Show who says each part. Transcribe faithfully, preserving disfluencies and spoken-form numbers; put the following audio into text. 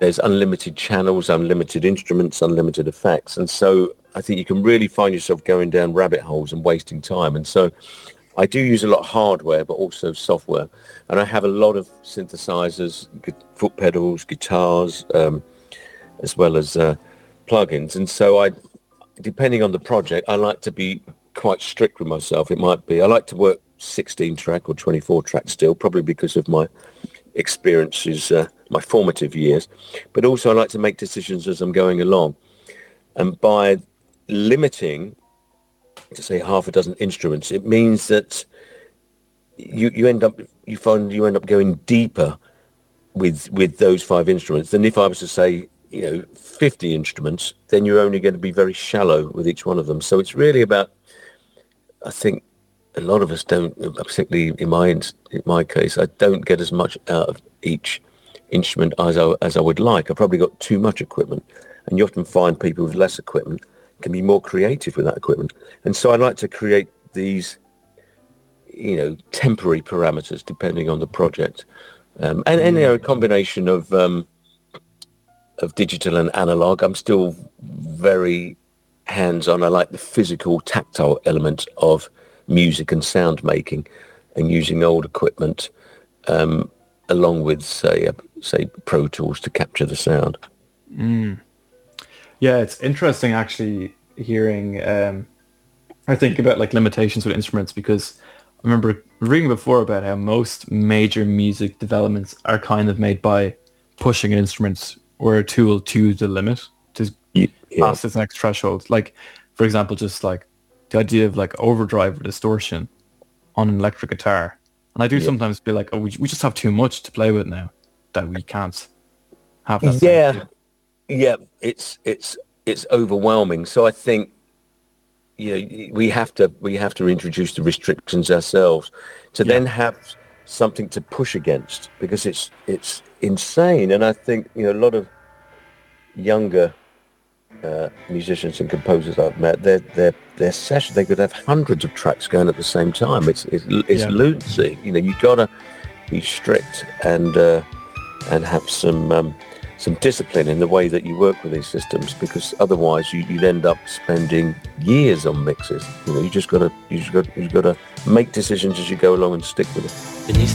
Speaker 1: there's unlimited channels, unlimited instruments, unlimited effects. And so I think you can really find yourself going down rabbit holes and wasting time. And so I do use a lot of hardware, but also software. And I have a lot of synthesizers, gu- foot pedals, guitars, um, as well as uh, plugins. And so I, depending on the project, I like to be quite strict with myself. It might be, I like to work sixteen track or twenty-four track still, probably because of my experiences, uh, my formative years. But also I like to make decisions as I'm going along. And by limiting to say half a dozen instruments, it means that you you end up you find you end up going deeper with with those five instruments than if I was to say, you know, fifty instruments. Then you're only going to be very shallow with each one of them. So it's really about, I think a lot of us don't, particularly in my in my case, I don't get as much out of each instrument as I as I would like. I've probably got too much equipment, and you often find people with less equipment can be more creative with that equipment. And so I like to create these, you know, temporary parameters depending on the project, um, and, and you know, a combination of um, of digital and analog. I'm still very hands-on. I like the physical, tactile element of music and sound making, and using old equipment um, along with, say, uh, say Pro Tools to capture the sound.
Speaker 2: Mm. Yeah, it's interesting actually hearing um, I think about like limitations with instruments, because I remember reading before about how most major music developments are kind of made by pushing instruments or a tool to the limit, to
Speaker 1: Yeah.
Speaker 2: pass its next threshold. Like, for example, just like the idea of like overdrive or distortion on an electric guitar. And I do
Speaker 1: Yeah.
Speaker 2: sometimes feel like, oh, we, we just have too much to play with now that we can't have that.
Speaker 1: Yeah,
Speaker 2: same-
Speaker 1: yeah, it's it's it's overwhelming. So I think, you know, we have to we have to introduce the restrictions ourselves to
Speaker 2: Yeah.
Speaker 1: then have something to push against, because it's it's insane. And I think, you know, a lot of younger uh, musicians and composers I've met, their their their session, they could have hundreds of tracks going at the same time. It's it's, it's
Speaker 2: Yeah.
Speaker 1: lunacy. You know, you gotta be strict and uh, and have some um, some discipline in the way that you work with these systems, because otherwise you, you'd end up spending years on mixes. You know, you just gotta you just got you just gotta make decisions as you go along and stick with it.